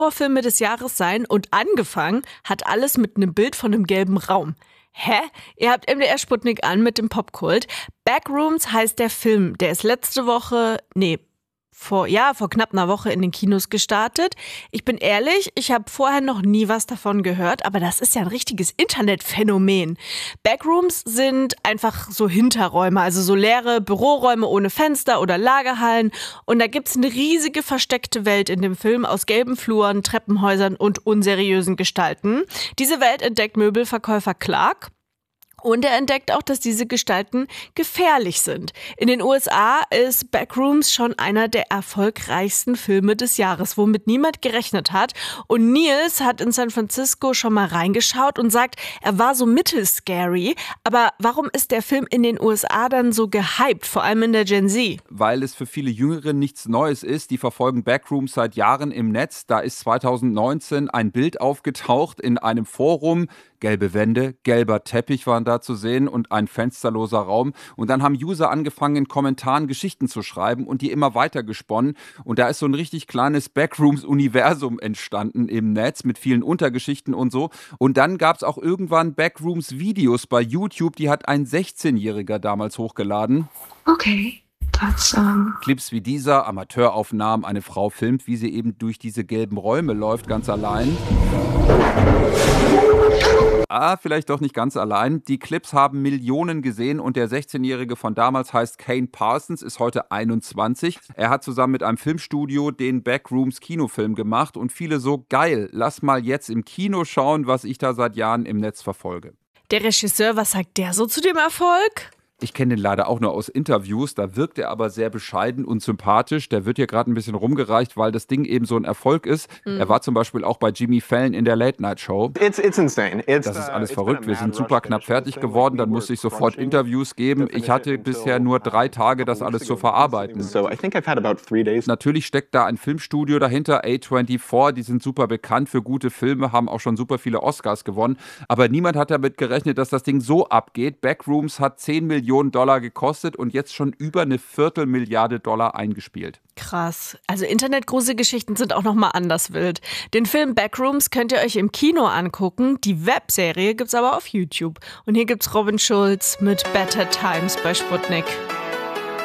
Horrorfilme des Jahres sein und angefangen hat alles mit einem Bild von einem gelben Raum. Hä? Ihr habt MDR Sputnik an mit dem Popkult. Backrooms heißt der Film. Der ist vor knapp einer Woche in den Kinos gestartet. Ich bin ehrlich, ich habe vorher noch nie was davon gehört, aber das ist ja ein richtiges Internetphänomen. Backrooms sind einfach so Hinterräume, also so leere Büroräume ohne Fenster oder Lagerhallen. Und da gibt's eine riesige versteckte Welt in dem Film aus gelben Fluren, Treppenhäusern und unseriösen Gestalten. Diese Welt entdeckt Möbelverkäufer Clark. Und er entdeckt auch, dass diese Gestalten gefährlich sind. In den USA ist Backrooms schon einer der erfolgreichsten Filme des Jahres, womit niemand gerechnet hat. Und Nils hat in San Francisco schon mal reingeschaut und sagt, er war so mittelscary. Aber warum ist der Film in den USA dann so gehypt, vor allem in der Gen Z? Weil es für viele Jüngere nichts Neues ist. Die verfolgen Backrooms seit Jahren im Netz. Da ist 2019 ein Bild aufgetaucht in einem Forum. Gelbe Wände, gelber Teppich waren da zu sehen und ein fensterloser Raum. Und dann haben User angefangen, in Kommentaren Geschichten zu schreiben und die immer weiter gesponnen. Und da ist so ein richtig kleines Backrooms-Universum entstanden im Netz mit vielen Untergeschichten und so. Und dann gab es auch irgendwann Backrooms-Videos bei YouTube. Die hat ein 16-Jähriger damals hochgeladen. Okay. Clips wie dieser, Amateuraufnahmen, eine Frau filmt, wie sie eben durch diese gelben Räume läuft, ganz allein. Vielleicht doch nicht ganz allein. Die Clips haben Millionen gesehen und der 16-Jährige von damals heißt Kane Parsons, ist heute 21. Er hat zusammen mit einem Filmstudio den Backrooms Kinofilm gemacht und viele so, geil, lass mal jetzt im Kino schauen, was ich da seit Jahren im Netz verfolge. Der Regisseur, was sagt der so zu dem Erfolg? Ich kenne den leider auch nur aus Interviews, da wirkt er aber sehr bescheiden und sympathisch. Der wird hier gerade ein bisschen rumgereicht, weil das Ding eben so ein Erfolg ist. Er war zum Beispiel auch bei Jimmy Fallon in der Late-Night-Show. It's insane. Das ist alles verrückt. Wir sind super knapp fertig geworden, dann musste ich sofort Interviews geben. Ich hatte bisher nur 3 Tage, das alles zu verarbeiten. Natürlich steckt da ein Filmstudio dahinter, A24, die sind super bekannt für gute Filme, haben auch schon super viele Oscars gewonnen. Aber niemand hat damit gerechnet, dass das Ding so abgeht. Backrooms hat 10 Millionen Dollar gekostet und jetzt schon über eine $250 Millionen eingespielt. Krass. Also Internetgruselgeschichten sind auch nochmal anders wild. Den Film Backrooms könnt ihr euch im Kino angucken. Die Webserie gibt's aber auf YouTube. Und hier gibt's Robin Schulz mit Better Times bei Sputnik.